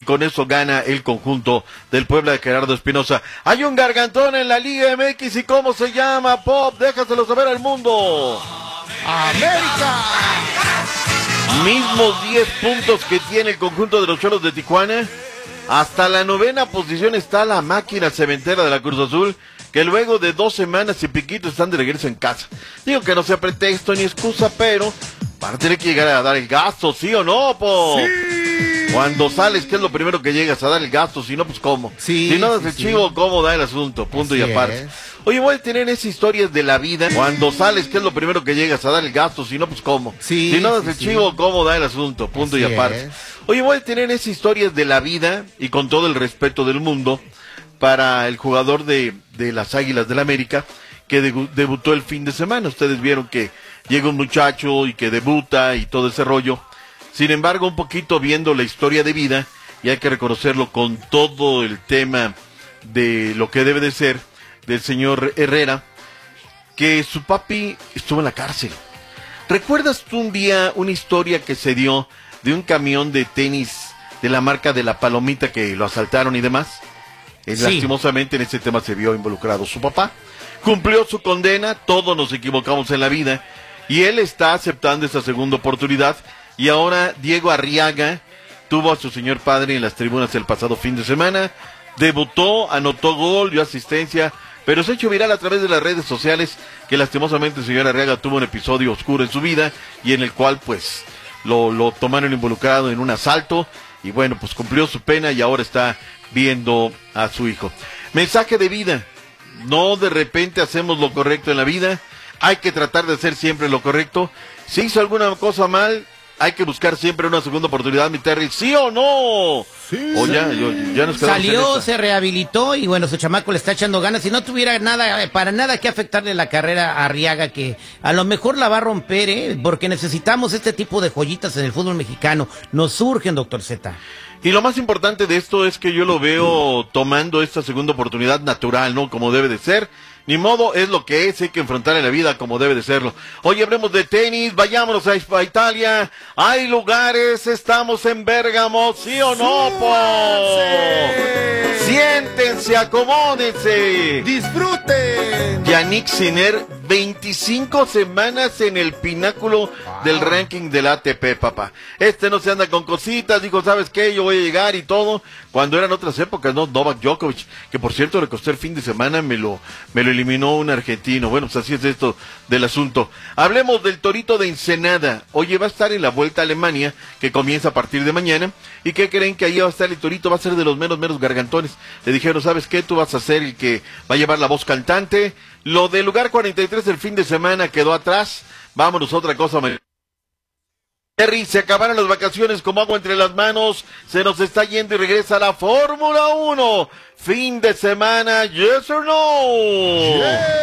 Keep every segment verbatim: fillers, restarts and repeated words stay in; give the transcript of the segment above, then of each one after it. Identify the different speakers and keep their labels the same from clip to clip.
Speaker 1: con eso gana el conjunto del Puebla de Gerardo Espinosa. Hay un gargantón en la Liga M X, ¿y cómo se llama, Pop? Déjaselo saber al mundo.
Speaker 2: ¡América!
Speaker 1: Mismos diez puntos que tiene el conjunto de los Cholos de Tijuana. Hasta la novena posición está la máquina cementera de la Cruz Azul, que luego de dos semanas y piquito están de regreso en casa. Digo que no sea pretexto ni excusa, pero van a tener que llegar a dar el gasto, ¿sí o no, po?
Speaker 2: ¡Sí!
Speaker 1: Cuando sales, ¿qué es lo primero que llegas? A dar el gasto, si no, pues ¿cómo?
Speaker 2: Sí,
Speaker 1: si no das
Speaker 2: sí,
Speaker 1: el
Speaker 2: sí.
Speaker 1: chivo, ¿cómo da el asunto? Punto
Speaker 2: Así
Speaker 1: y aparte.
Speaker 2: es.
Speaker 1: Oye, voy a tener esas historias de la vida. Cuando sales, ¿qué es lo primero que llegas? A dar el gasto, si no, pues ¿cómo?
Speaker 2: Sí,
Speaker 1: si no das
Speaker 2: sí,
Speaker 1: el
Speaker 2: sí.
Speaker 1: chivo, ¿cómo da el asunto? Punto
Speaker 2: Así
Speaker 1: y aparte.
Speaker 2: es.
Speaker 1: Oye, voy a tener esas historias de la vida y con todo el respeto del mundo para el jugador de, de las Águilas del América que de, debutó el fin de semana. Ustedes vieron que llega un muchacho y que debuta y todo ese rollo. Sin embargo, un poquito viendo la historia de vida, y hay que reconocerlo con todo el tema de lo que debe de ser del señor Herrera, que su papi estuvo en la cárcel. ¿Recuerdas tú un día una historia que se dio de un camión de tenis de la marca de la Palomita que lo asaltaron y demás? Eh,
Speaker 2: Sí.
Speaker 1: Lastimosamente en ese tema se vio involucrado su papá. Cumplió su condena, todos nos equivocamos en la vida, y él está aceptando esta segunda oportunidad. Y ahora Diego Arriaga tuvo a su señor padre en las tribunas el pasado fin de semana, debutó, anotó gol, dio asistencia, pero se ha hecho viral a través de las redes sociales que lastimosamente el señor Arriaga tuvo un episodio oscuro en su vida y en el cual pues lo, lo tomaron involucrado en un asalto y bueno, pues cumplió su pena y ahora está viendo a su hijo. Mensaje de vida: no de repente hacemos lo correcto en la vida, hay que tratar de hacer siempre lo correcto. Si hizo alguna cosa mal, hay que buscar siempre una segunda oportunidad, mi Terry, ¿sí o no?
Speaker 2: Sí.
Speaker 1: O ya, yo- ya nos quedamos en
Speaker 3: Salió,
Speaker 1: esta.
Speaker 3: se rehabilitó y bueno, su chamaco le está echando ganas. Si no tuviera nada, eh, para nada que afectarle la carrera a Arriaga, que a lo mejor la va a romper, ¿eh? Porque necesitamos este tipo de joyitas en el fútbol mexicano. Nos surgen, doctor Z.
Speaker 1: Y lo más importante de esto es que yo lo veo tomando esta segunda oportunidad natural, ¿no? Como debe de ser. Ni modo, es lo que es, hay que enfrentar en la vida como debe de serlo. Hoy hablemos de tenis, vayámonos a, a Italia. Hay lugares, estamos en Bérgamo, ¿sí o no, po? Siéntense, acomódense.
Speaker 2: ¡Disfruten!
Speaker 1: Yannick Sinner, veinticinco semanas en el pináculo del ranking del A T P, papá. Este no se anda con cositas, dijo, ¿sabes qué? Yo voy a llegar y todo. Cuando eran otras épocas, ¿no? Novak Djokovic, que por cierto le costó el fin de semana, me lo, me lo eliminó un argentino. Bueno, pues así es esto del asunto. Hablemos del Torito de Ensenada. Oye, va a estar en la Vuelta a Alemania, que comienza a partir de mañana. ¿Y qué creen? Que ahí va a estar el Torito, va a ser de los menos, menos gargantones. Le dijeron, ¿sabes qué? Tú vas a ser el que va a llevar la voz cantante. Lo del lugar cuarenta y tres el fin de semana quedó atrás. Vámonos a otra cosa. Terry, se acabaron las vacaciones como agua entre las manos. Se nos está yendo y regresa la Fórmula uno. Fin de semana, yes or no.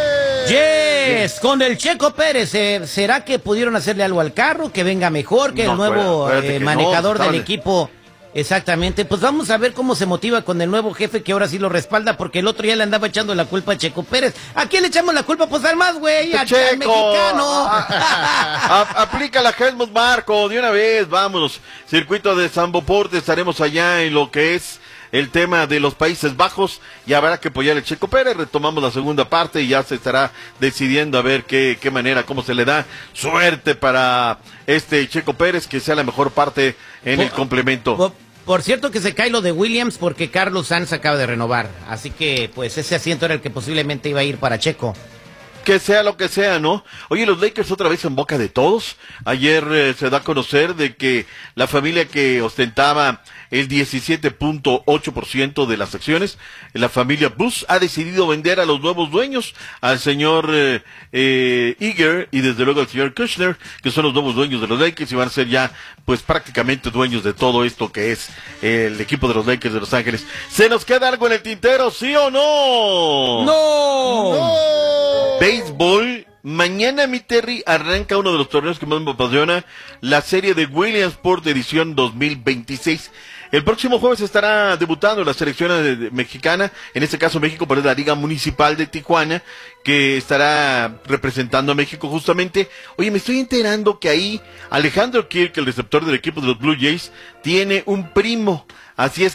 Speaker 3: Yes, con el Checo Pérez, eh, ¿será que pudieron hacerle algo al carro? Que venga mejor, que
Speaker 1: No,
Speaker 3: el nuevo
Speaker 1: acuérdate
Speaker 3: eh,
Speaker 1: que
Speaker 3: manejador
Speaker 1: no,
Speaker 3: del
Speaker 1: estaban-
Speaker 3: equipo. Exactamente, pues vamos a ver cómo se motiva con el nuevo jefe que ahora sí lo respalda, porque el otro ya le andaba echando la culpa a Checo Pérez. ¿A quién le echamos la culpa? Pues al más, güey, al, al
Speaker 1: Checo.
Speaker 3: mexicano.
Speaker 1: A- aplica la Helmut Marco de una vez, vámonos. Circuito de Samboporte, estaremos allá en lo que es el tema de los Países Bajos y habrá que apoyar el Checo Pérez. Retomamos la segunda parte y ya se estará decidiendo a ver qué, qué manera, cómo se le da suerte para este Checo Pérez, que sea la mejor parte en el complemento.
Speaker 3: Por, por cierto que se cae lo de Williams porque Carlos Sainz acaba de renovar, así que pues ese asiento era el que posiblemente iba a ir para Checo.
Speaker 1: Que sea lo que sea, ¿no? Oye, los Lakers otra vez en boca de todos. Ayer eh, se da a conocer de que la familia que ostentaba el diecisiete punto ocho por ciento de las acciones, la familia Bush, ha decidido vender a los nuevos dueños, al señor eh, eh, Iger y desde luego al señor Kushner, que son los nuevos dueños de los Lakers y van a ser ya pues prácticamente dueños de todo esto que es eh, el equipo de los Lakers de Los Ángeles. ¿Se nos queda algo en el tintero, sí o no?
Speaker 3: ¡No!
Speaker 1: Béisbol, mañana, mi Terry, arranca uno de los torneos que más me apasiona, la serie de Williamsport edición dos mil veintiséis. El próximo jueves estará debutando la selección de- de- mexicana, en este caso México, pero es la Liga Municipal de Tijuana, que estará representando a México justamente. Oye, me estoy enterando que ahí Alejandro Kirk, el receptor del equipo de los Blue Jays, tiene un primo, así es